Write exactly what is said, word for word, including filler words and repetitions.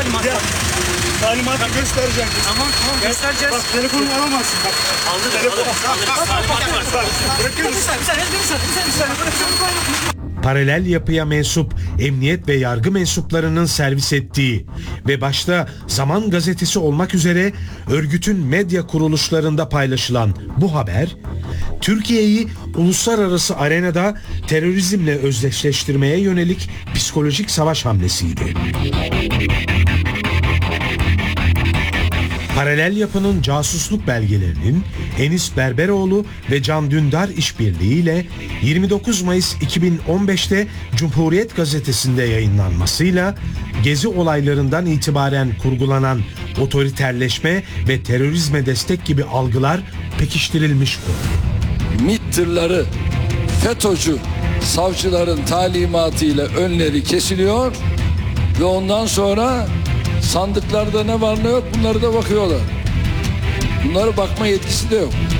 talimat var. Talimatı göstereceğim. Tamam tamam göstereceğiz. Bak telefonumu alamazsın. Bak. Aldır Telefon. aldır. Talimat var. Bırakır Bir mısın? saniye bir saniye bir saniye bir saniye bir saniye bırakıyorum. Paralel yapıya mensup emniyet ve yargı mensuplarının servis ettiği ve başta Zaman Gazetesi olmak üzere örgütün medya kuruluşlarında paylaşılan bu haber, Türkiye'yi uluslararası arenada terörizmle özdeşleştirmeye yönelik psikolojik savaş hamlesiydi. Paralel yapının casusluk belgelerinin Enis Berberoğlu ve Can Dündar işbirliğiyle yirmi dokuz Mayıs iki bin on beş'te Cumhuriyet Gazetesi'nde yayınlanmasıyla Gezi olaylarından itibaren kurgulanan otoriterleşme ve terörizme destek gibi algılar pekiştirilmiş oldu. MİT tırları FETÖ'cü savcıların talimatıyla önleri kesiliyor ve ondan sonra sandıklarda ne var ne yok bunları da bakıyorlar. Bunlara bakma yetkisi de yok.